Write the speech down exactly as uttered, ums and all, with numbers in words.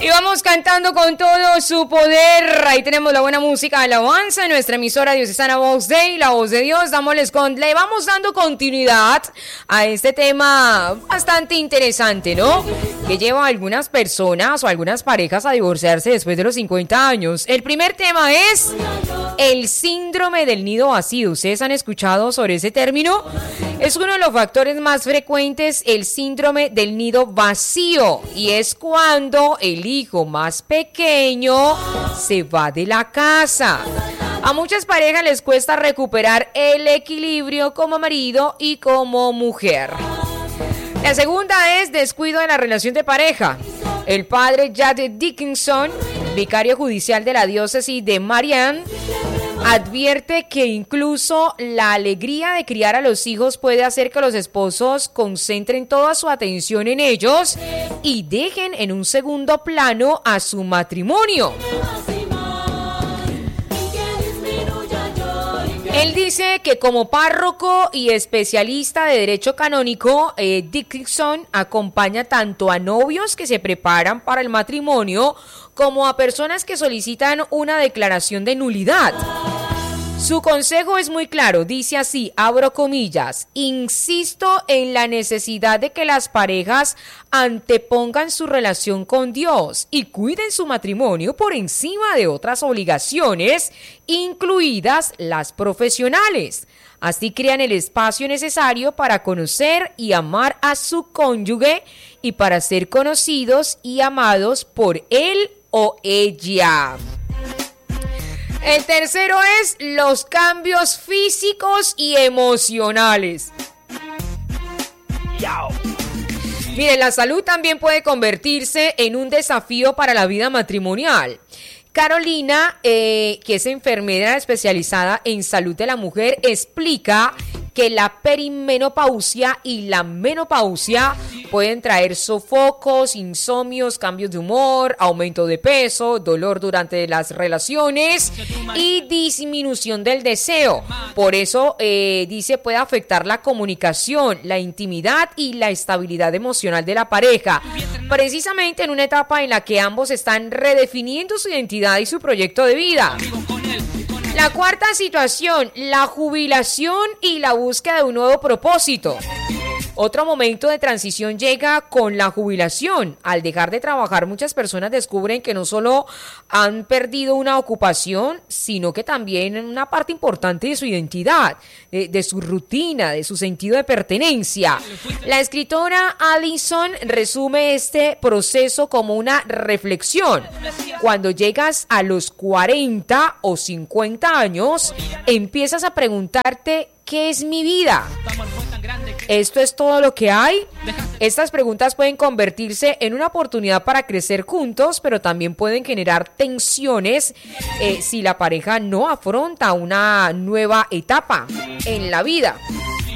Y vamos cantando con todo su poder. Ahí tenemos la buena música de alabanza en nuestra emisora diocesana Voz Dei, la voz de Dios. Dámosles con, le vamos dando continuidad a este tema bastante interesante, ¿no? Que lleva a algunas personas o algunas parejas a divorciarse después de los cincuenta años. El primer tema es el síndrome del nido vacío. ¿Ustedes han escuchado sobre ese término? Es uno de los factores más frecuentes, el síndrome del nido vacío, y es cuando el hijo más pequeño se va de la casa. A muchas parejas les cuesta recuperar el equilibrio como marido y como mujer. La segunda es descuido de la relación de pareja. El padre Jade Dickinson, vicario judicial de la diócesis de Marianne, advierte que incluso la alegría de criar a los hijos puede hacer que los esposos concentren toda su atención en ellos y dejen en un segundo plano a su matrimonio. Él dice que como párroco y especialista de derecho canónico, eh, Dickinson acompaña tanto a novios que se preparan para el matrimonio como a personas que solicitan una declaración de nulidad. Su consejo es muy claro, dice así, abro comillas: insisto en la necesidad de que las parejas antepongan su relación con Dios y cuiden su matrimonio por encima de otras obligaciones, incluidas las profesionales. Así crean el espacio necesario para conocer y amar a su cónyuge y para ser conocidos y amados por él o ella. El tercero es los cambios físicos y emocionales. Miren, la salud también puede convertirse en un desafío para la vida matrimonial. Carolina, eh, que es enfermera especializada en salud de la mujer, explica que la perimenopausia y la menopausia pueden traer sofocos, insomnios, cambios de humor, aumento de peso, dolor durante las relaciones y disminución del deseo. Por eso, eh, dice, puede afectar la comunicación, la intimidad y la estabilidad emocional de la pareja, precisamente en una etapa en la que ambos están redefiniendo su identidad y su proyecto de vida. La cuarta situación, la jubilación y la búsqueda de un nuevo propósito. Otro momento de transición llega con la jubilación. Al dejar de trabajar, muchas personas descubren que no solo han perdido una ocupación, sino que también una parte importante de su identidad, de, de su rutina, de su sentido de pertenencia. La escritora Allison resume este proceso como una reflexión. Cuando llegas a los cuarenta o cincuenta años, empiezas a preguntarte: ¿qué es mi vida? ¿Esto es todo lo que hay? Estas preguntas pueden convertirse en una oportunidad para crecer juntos, pero también pueden generar tensiones eh, si la pareja no afronta una nueva etapa en la vida.